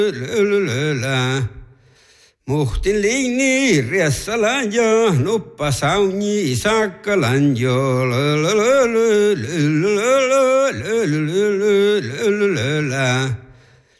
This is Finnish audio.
Muhtin liini riessalan jo, nuppa sauni sakkalan jo.